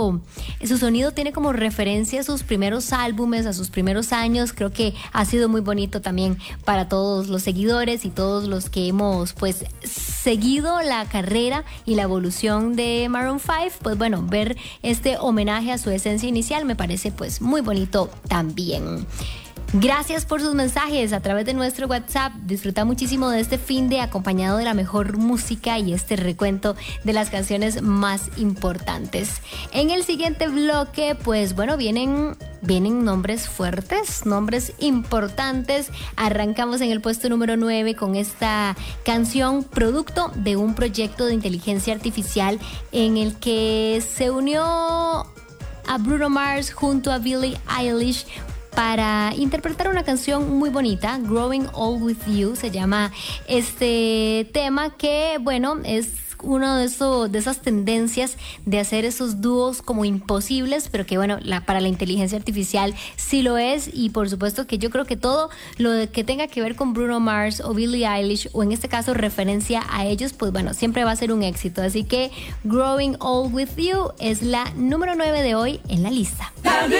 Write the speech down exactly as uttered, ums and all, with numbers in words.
mucho, su sonido tiene como referencia a sus primeros álbumes, a sus primeros años. Creo que ha sido muy bonito también para todos los seguidores y todos los que hemos pues seguido la carrera y la evolución de Maroon cinco. Pues bueno, ver este homenaje a su esencia inicial me parece pues muy bonito también. Gracias por sus mensajes a través de nuestro WhatsApp. Disfruta muchísimo de este fin de acompañado de la mejor música y este recuento de las canciones más importantes. En el siguiente bloque, pues bueno, vienen, vienen nombres fuertes, nombres importantes. Arrancamos en el puesto número nueve con esta canción, producto de un proyecto de inteligencia artificial en el que se unió a Bruno Mars junto a Billie Eilish para interpretar una canción muy bonita. Growing Old With You se llama este tema, que bueno, es uno de esos de esas tendencias de hacer esos dúos como imposibles, pero que bueno, la, para la inteligencia artificial sí lo es. Y por supuesto que yo creo que todo lo de que tenga que ver con Bruno Mars o Billie Eilish, o en este caso referencia a ellos, pues bueno, siempre va a ser un éxito. Así que Growing Old With You es la número nueve de hoy en la lista.